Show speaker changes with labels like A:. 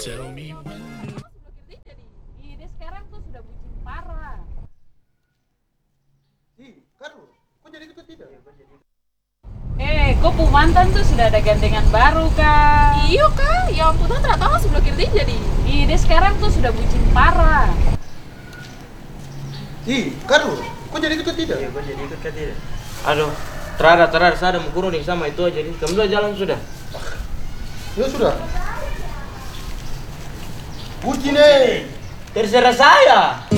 A: Ih, dia sekarang tuh sudah bucin parah.
B: Kok jadi ikut tidak?
A: Kok pu mantan tuh sudah ada gandengan baru kah?
C: Iya kak, ya ampun ternyata langsung blokir dia jadi.
A: Ih, dia sekarang tuh sudah bucin parah.
B: Kok jadi ikut tidak?
D: Iya, gue jadi ikut kan tidak. Aduh, terakhir saya ada mau kurung sama itu aja nih. Kamu udah jalan sudah?
B: Ya sudah. Bucin nih.
D: Terserah saya.